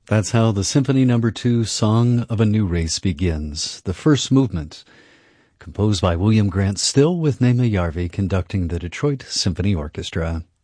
That's how the Symphony No. 2 Song of a New Race begins. The first movement, composed by William Grant Still with Nema Järvi conducting the Detroit Symphony Orchestra.